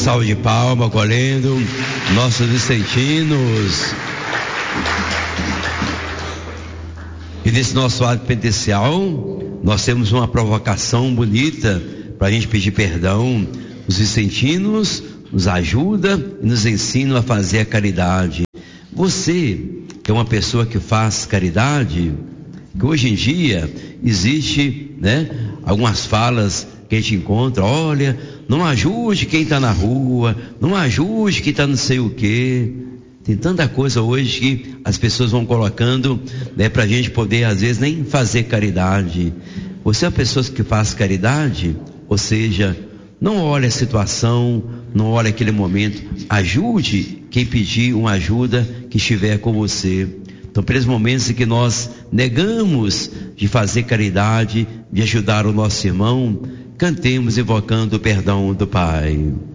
salva de palmas, acolhendo nossos vicentinos. E nesse nosso ato penitencial, nós temos uma provocação bonita para a gente pedir perdão. Os vicentinos nos ajudam e nos ensinam a fazer a caridade. Você, que é uma pessoa que faz caridade, que hoje em dia existe, algumas falas que a gente encontra: olha, não ajude quem está na rua, não ajude quem está não sei o quê. Tem tanta coisa hoje que as pessoas vão colocando, para a gente poder às vezes nem fazer caridade. Você é uma pessoa que faz caridade, ou seja, não olha a situação, não olha aquele momento, ajude quem pedir uma ajuda que estiver com você. Então, para esses momentos em que nós negamos de fazer caridade, de ajudar o nosso irmão, cantemos invocando o perdão do Pai.